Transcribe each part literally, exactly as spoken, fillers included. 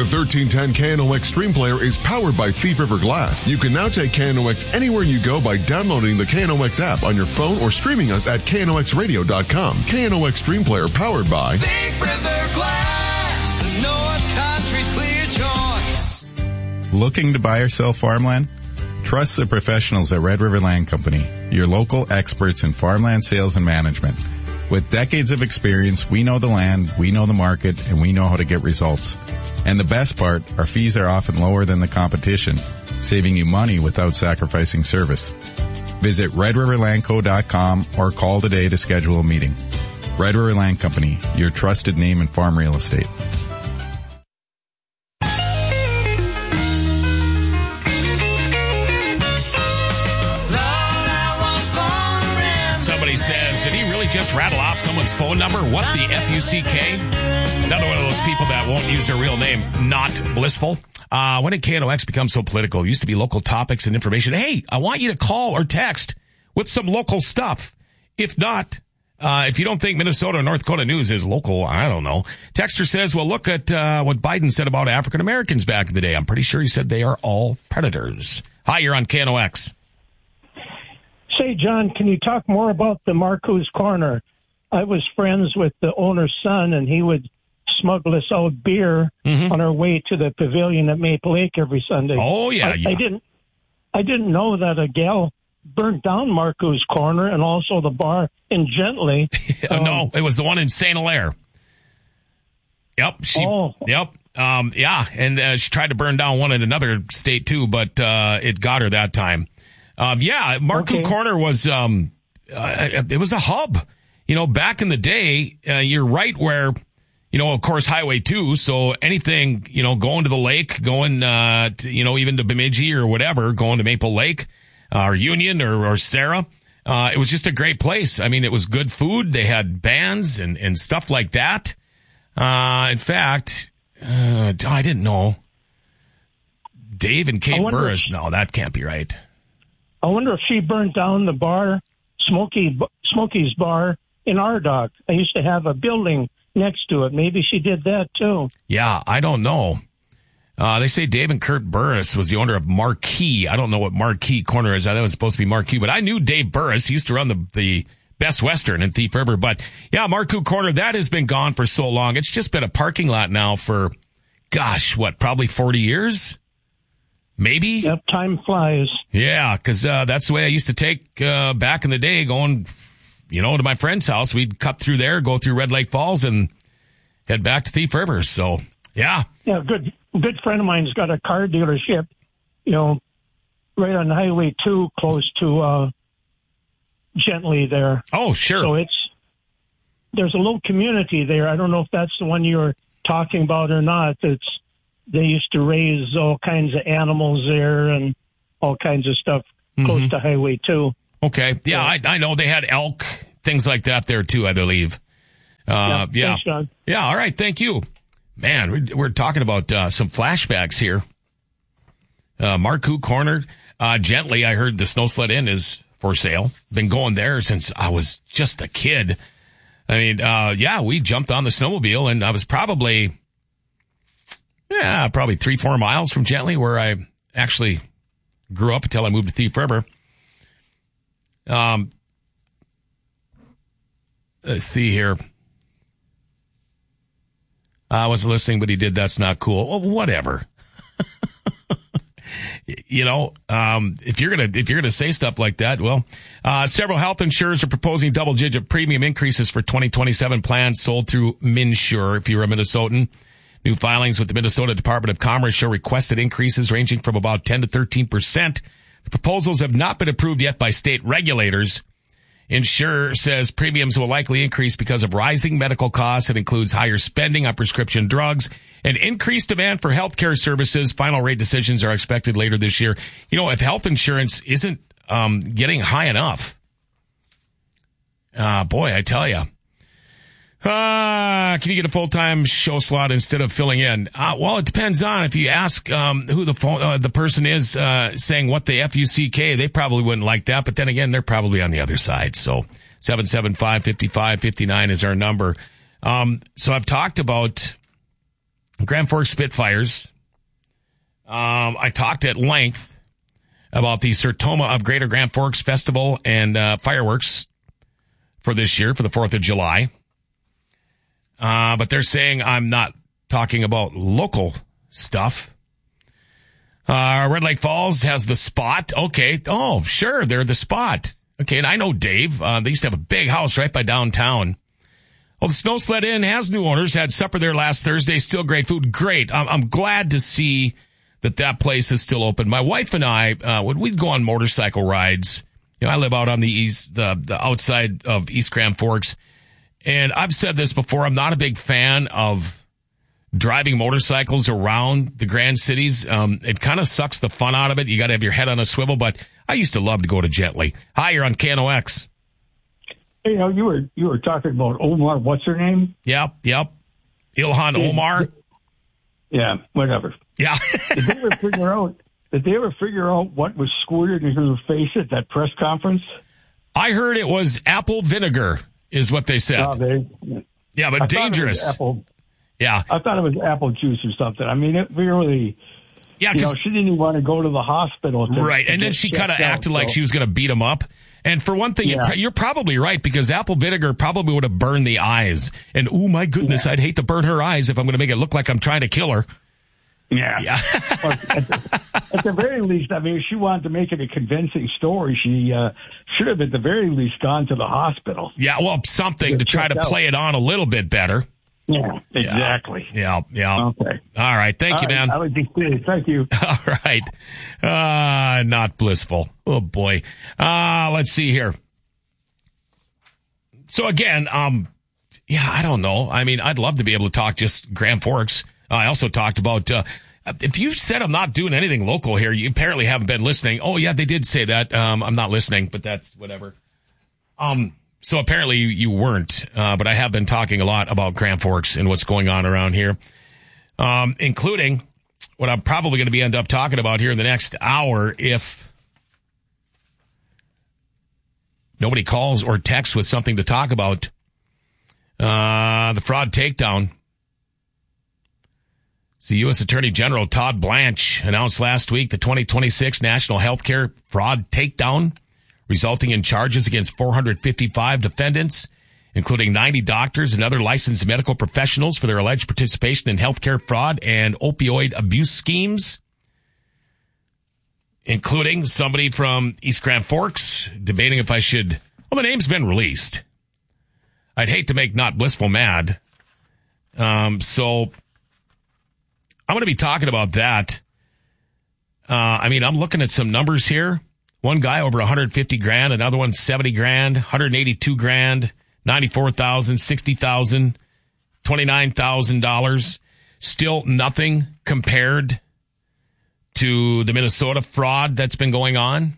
The thirteen ten K N O X Stream Player is powered by Thief River Glass. You can now take K N O X anywhere you go by downloading the K N O X app on your phone or streaming us at K N O X radio dot com. K N O X Stream Player powered by Thief River Glass, North Country's clear choice. Looking to buy or sell farmland? Trust the professionals at Red River Land Company, your local experts in farmland sales and management. With decades of experience, we know the land, we know the market, and we know how to get results. And the best part, our fees are often lower than the competition, saving you money without sacrificing service. Visit red river land co dot com or call today to schedule a meeting. Red River Land Company, your trusted name in farm real estate. Somebody says, did he really just rattle off someone's phone number? What, the F U C K? Another one of those people that won't use their real name. Not blissful. Uh, when did K N O X become so political? It used to be local topics and information. Hey, I want you to call or text with some local stuff. If not, uh, if you don't think Minnesota or North Dakota news is local, I don't know. Texter says, well, look at uh, what Biden said about African Americans back in the day. I'm pretty sure he said they are all predators. Hi, you're on K N O X. Say, John, can you talk more about the Marco's Corner? I was friends with the owner's son, and he would smuggle us out beer mm-hmm. on our way to the pavilion at Maple Lake every Sunday. Oh, yeah, I, yeah. I didn't I didn't know that a gal burnt down Marco's Corner and also the bar in Gently. um, no, it was the one in Saint Hilaire. Yep. She, oh. Yep. Um, yeah, and uh, she tried to burn down one in another state, too, but uh, it got her that time. Um, yeah, Marco's okay. Corner was, um, uh, it was a hub. You know, back in the day, uh, you're right where, you know, of course, Highway two. So anything, you know, going to the lake, going, uh, to, you know, even to Bemidji or whatever, going to Maple Lake, uh, or Union or, or Sarah. Uh, it was just a great place. I mean, it was good food. They had bands and, and stuff like that. Uh, in fact, uh, I didn't know. Dave and Kate Burris. No, that can't be right. I wonder if she burnt down the bar, Smokey, Smokey's Bar in Ardagh. I used to have a building next to it. Maybe she did that, too. Yeah, I don't know. Uh, they say Dave and Kurt Burris was the owner of Marquee. I don't know what Marquee Corner is. I thought it was supposed to be Marquee, but I knew Dave Burris. He used to run the, the Best Western in Thief River. But, yeah, Marcoux Corner, that has been gone for so long. It's just been a parking lot now for, gosh, what, probably forty years? Maybe? Yep, time flies. Yeah, because uh, that's the way I used to take uh, back in the day going, you know, to my friend's house. We'd cut through there, go through Red Lake Falls, and head back to Thief River. So, yeah. Yeah, good good friend of mine's got a car dealership, you know, right on Highway two, close to uh, Gently there. Oh, sure. So it's, there's a little community there. I don't know if that's the one you were talking about or not. It's, they used to raise all kinds of animals there and all kinds of stuff mm-hmm. close to Highway two. Okay. Yeah, I, I know they had elk, things like that there too, I believe. Uh, yeah. Yeah. Thanks, John. Yeah. All right. Thank you. Man, we're, we're talking about uh, some flashbacks here. Uh, Marcoux Corner, uh, Gently, I heard the Snow Sled Inn is for sale. Been going there since I was just a kid. I mean, uh, yeah, we jumped on the snowmobile and I was probably, yeah, probably three, four miles from Gently where I actually grew up until I moved to Thief River. Um, let's see here. I wasn't listening, but he did. That's not cool. Well, whatever. You know, um, if you're gonna if you're gonna say stuff like that, well, uh, several health insurers are proposing double-digit premium increases for twenty twenty-seven plans sold through MnSure. If you're a Minnesotan, new filings with the Minnesota Department of Commerce show requested increases ranging from about ten to thirteen percent. The proposals have not been approved yet by state regulators. MnSure says premiums will likely increase because of rising medical costs. It includes higher spending on prescription drugs and increased demand for healthcare services. Final rate decisions are expected later this year. You know, if health insurance isn't um, getting high enough, uh, boy, I tell you, uh, can you get a full-time show slot instead of filling in? Uh, well, it depends on if you ask um, who the phone, uh, the person is uh, saying what the F U C K, they probably wouldn't like that. But then again, they're probably on the other side. So seven seven five, five five five nine is our number. Um, so I've talked about Grand Forks Spitfires. Um, I talked at length about the Sertoma of Greater Grand Forks Festival and uh, fireworks for this year, for the fourth of July. Uh, but they're saying I'm not talking about local stuff. Uh, Red Lake Falls has the Spot. Okay. Oh, sure. They're the Spot. Okay. And I know Dave. Uh, they used to have a big house right by downtown. Well, the Snow Sled Inn has new owners. Had supper there last Thursday. Still great food. Great. I'm, I'm glad to see that that place is still open. My wife and I, uh, when we'd go on motorcycle rides, you know, I live out on the east, the, the outside of East Grand Forks. And I've said this before. I'm not a big fan of driving motorcycles around the grand cities. Um, it kind of sucks the fun out of it. You got to have your head on a swivel, but I used to love to go to Gently. Hi, you're on K N O X. You know, you were, you were talking about Omar, what's her name? Yep, yep. Ilhan Omar. Yeah, whatever. Yeah. Did they ever figure out, did they ever figure out what was squirted in her face at that press conference? I heard it was apple vinegar is what they said. Oh, they, yeah, but I dangerous. Apple, yeah. I thought it was apple juice or something. I mean, it really, yeah, you know, she didn't even want to go to the hospital. To, right, to and then she kind of acted out, like so. she was going to beat him up. And for one thing, Yeah. you're probably right, because apple vinegar probably would have burned the eyes. And, oh, my goodness, Yeah. I'd hate to burn her eyes if I'm going to make it look like I'm trying to kill her. Yeah. Yeah. Well, at, the, at the very least, I mean, if she wanted to make it a convincing story, she uh, should have at the very least gone to the hospital. Yeah, well, something to try to checked out. play it on a little bit better. Yeah, exactly. Yeah, yeah. Okay. All right, thank All you, right, man. I would be clear. Thank you. All right. Uh, not blissful. Oh, boy. Uh, let's see here. So, again, um, yeah, I don't know. I mean, I'd love to be able to talk just Grand Forks. I also talked about, uh, if you said I'm not doing anything local here, you apparently haven't been listening. Oh, yeah, they did say that. Um, I'm not listening, but that's whatever. Um, so apparently you, you weren't, uh, but I have been talking a lot about Grand Forks and what's going on around here, um, including what I'm probably going to be end up talking about here in the next hour if nobody calls or texts with something to talk about. Uh, the fraud takedown. The U S Attorney General Todd Blanche announced last week the twenty twenty-six National Healthcare Fraud Takedown, resulting in charges against four hundred fifty-five defendants, including ninety doctors and other licensed medical professionals for their alleged participation in healthcare fraud and opioid abuse schemes, including somebody from East Grand Forks debating if I should... Well, the name's been released. I'd hate to make Not Blissful mad. Um, so... I'm going to be talking about that. Uh, I mean, I'm looking at some numbers here. One guy over one hundred fifty grand, another one seventy grand, one hundred eighty-two grand, ninety-four thousand, sixty thousand, twenty-nine thousand dollars. Still nothing compared to the Minnesota fraud that's been going on.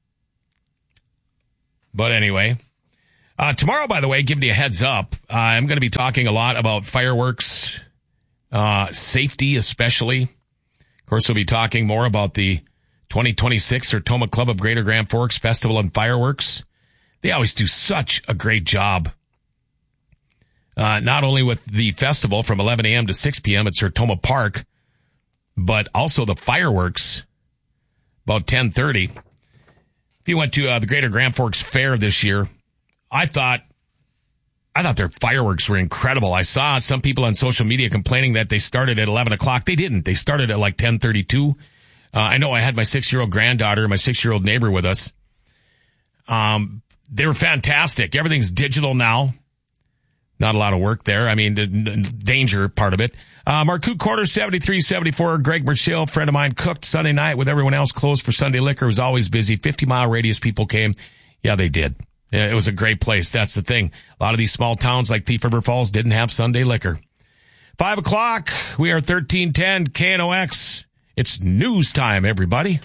But anyway, uh, tomorrow, by the way, giving you a heads up, uh, I'm going to be talking a lot about fireworks. Uh, safety, especially. Of course, we'll be talking more about the twenty twenty-six Sertoma Club of Greater Grand Forks Festival and Fireworks. They always do such a great job. Uh, not only with the festival from eleven a.m. to six p.m. at Sertoma Park, but also the fireworks about ten thirty. If you went to uh, the Greater Grand Forks Fair this year, I thought I thought their fireworks were incredible. I saw some people on social media complaining that they started at eleven o'clock. They didn't. They started at like ten thirty-two. Uh, I know I had my six-year-old granddaughter and my six-year-old neighbor with us. Um, they were fantastic. Everything's digital now. Not a lot of work there. I mean, the, the danger part of it. Uh, Marcoux Quarter, seventy-three seventy-four. Greg Merciel, friend of mine, cooked Sunday night with everyone else closed for Sunday liquor. It was always busy. fifty-mile radius people came. Yeah, they did. Yeah, it was a great place. That's the thing. A lot of these small towns like Thief River Falls didn't have Sunday liquor. Five o'clock. We are thirteen ten K N O X. It's news time, everybody.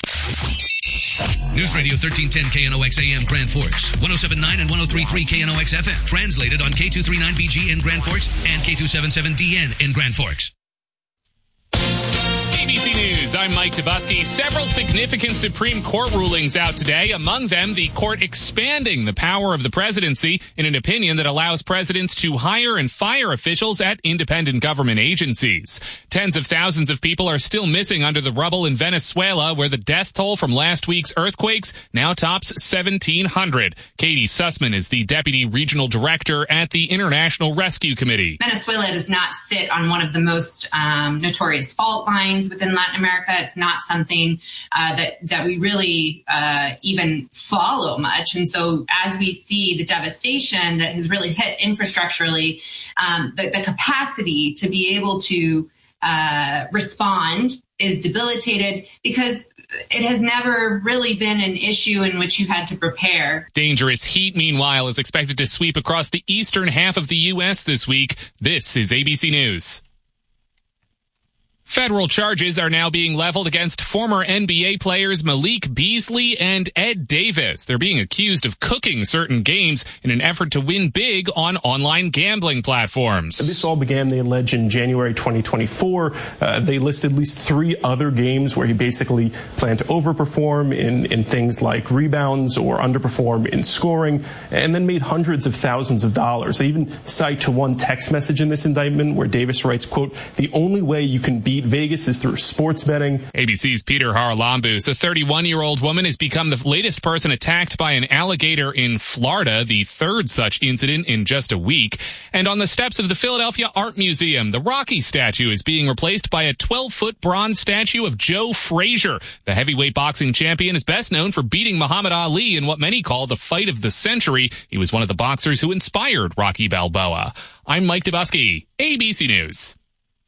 News Radio thirteen ten K N O X A M Grand Forks, one oh seven point nine and one oh three point three K N O X F M. Translated on K two thirty-nine B G in Grand Forks and K two seventy-seven D N in Grand Forks. K A B C News, I'm Mike Dubusky. Several significant Supreme Court rulings out today. Among them, the court expanding the power of the presidency in an opinion that allows presidents to hire and fire officials at independent government agencies. Tens of thousands of people are still missing under the rubble in Venezuela, where the death toll from last week's earthquakes now tops seventeen hundred. Katie Sussman is the Deputy Regional Director at the International Rescue Committee. Venezuela does not sit on one of the most um, notorious fault lines within Latin America. It's not something uh, that that we really uh, even follow much. And so as we see the devastation that has really hit infrastructurally, um, the, the capacity to be able to uh, respond is debilitated because it has never really been an issue in which you had to prepare. Dangerous heat, meanwhile, is expected to sweep across the eastern half of the U S this week. This is A B C News. Federal charges are now being leveled against former N B A players Malik Beasley and Ed Davis. They're being accused of cooking certain games in an effort to win big on online gambling platforms. This all began, they allege, in January twenty twenty-four. Uh, they listed at least three other games where he basically planned to overperform in, in things like rebounds or underperform in scoring, and then made hundreds of thousands of dollars. They even cite to one text message in this indictment where Davis writes, quote, "The only way you can beat Vegas is through sports betting." A B C's Peter Haralambous. A thirty-one-year-old woman has become the latest person attacked by an alligator in Florida, the third such incident in just a week. And on the steps of the Philadelphia Art Museum, the Rocky statue is being replaced by a twelve-foot bronze statue of Joe Frazier. The heavyweight boxing champion is best known for beating Muhammad Ali in what many call the fight of the century. He was one of the boxers who inspired Rocky Balboa. I'm Mike Dubusky, A B C News.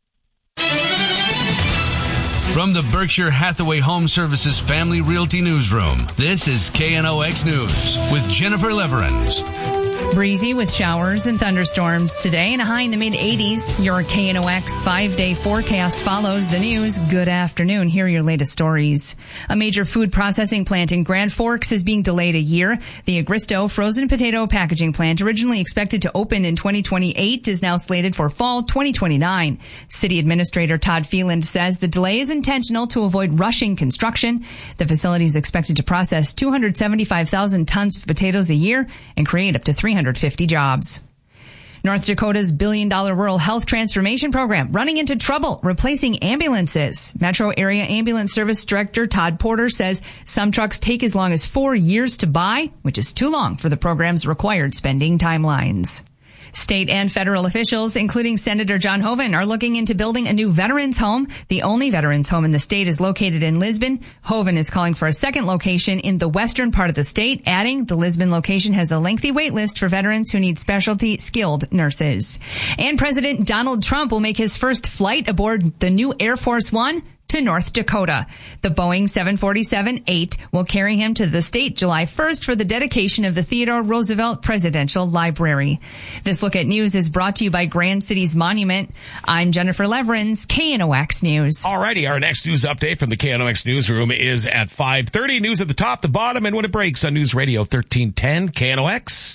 From the Berkshire Hathaway Home Services Family Realty Newsroom, this is K N O X News with Jennifer Leverins. Breezy with showers and thunderstorms today and a high in the mid eighties. Your K N O X five-day forecast follows the news. Good afternoon. Here are your latest stories. A major food processing plant in Grand Forks is being delayed a year. The Agristo frozen potato packaging plant, originally expected to open in twenty twenty-eight, is now slated for fall twenty twenty-nine. City Administrator Todd Phelan says the delay is intentional to avoid rushing construction. The facility is expected to process two hundred seventy-five thousand tons of potatoes a year and create up to three hundred fifty jobs. North Dakota's billion-dollar rural health transformation program running into trouble replacing ambulances. Metro Area Ambulance Service Director Todd Porter says some trucks take as long as four years to buy, which is too long for the program's required spending timelines. State and federal officials, including Senator John Hoeven, are looking into building a new veterans home. The only veterans home in the state is located in Lisbon. Hoeven is calling for a second location in the western part of the state, adding the Lisbon location has a lengthy wait list for veterans who need specialty skilled nurses. And President Donald Trump will make his first flight aboard the new Air Force One to North Dakota. The Boeing seven forty-seven eight will carry him to the state July first for the dedication of the Theodore Roosevelt Presidential Library. This Look at News is brought to you by Grand Cities Monument. I'm Jennifer Leverins, K N O X News. Alrighty, our next news update from the K N O X newsroom is at five thirty. News at the top, the bottom, and when it breaks on News Radio thirteen ten K N O X.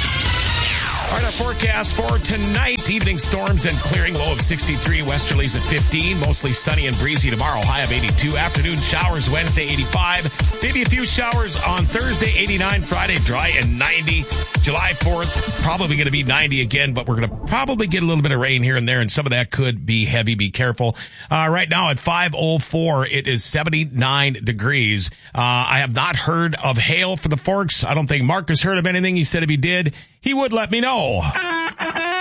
All right, our forecast for tonight. Evening storms and clearing, low of sixty-three, westerlies at fifteen. Mostly sunny and breezy tomorrow, high of eighty-two. Afternoon showers Wednesday, eighty-five. Maybe a few showers on Thursday, eighty-nine. Friday, dry and ninety. July fourth, probably going to be ninety again, but we're going to probably get a little bit of rain here and there, and some of that could be heavy. Be careful. Uh, right now at five oh four, it is seventy-nine degrees. Uh, I have not heard of hail for the Forks. I don't think Mark has heard of anything. He said if he did, he would let me know.